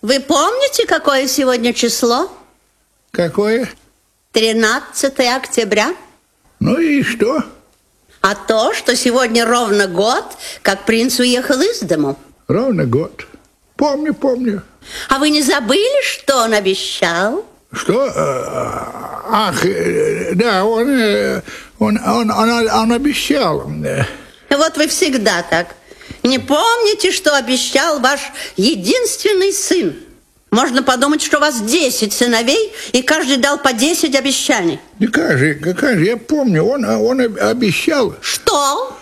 Вы помните, какое сегодня число? Какое? 13 октября. Ну и что? А то, что сегодня ровно год, как принц уехал из дому. Ровно год. Помню. А вы не забыли, что он обещал? Что? Да, он обещал. Вот вы всегда так. Не помните, что обещал ваш единственный сын? Можно подумать, что у вас 10 сыновей, и каждый дал по 10 обещаний. Да как же, я помню, он обещал. Что?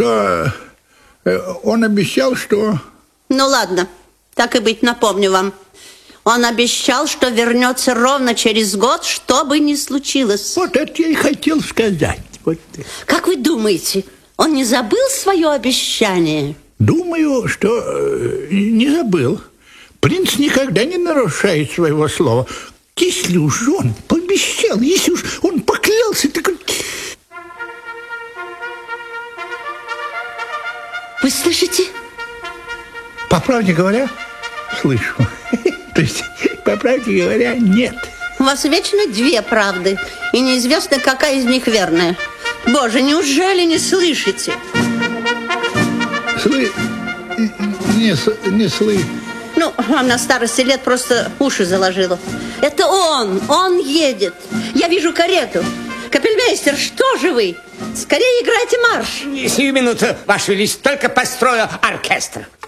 Он обещал, что... Ну ладно, так и быть, напомню вам. Он обещал, что вернется ровно через год, что бы ни случилось. Вот это я и хотел сказать. Вот. Как вы думаете, он не забыл свое обещание? Думаю, что не забыл. Принц никогда не нарушает своего слова. Если уж он пообещал, если уж он поклялся, так... Вы слышите? По правде говоря, слышу. То есть, по правде говоря, нет. У вас вечно 2 правды, и неизвестно, какая из них верная. Боже, неужели не слышите? Не слы. Ну, вам на старости лет просто уши заложило. Это он едет. Я вижу карету. Капельмейстер, что же вы? Скорее играйте марш. Сию минуту, Ваше Величество, только построю оркестр.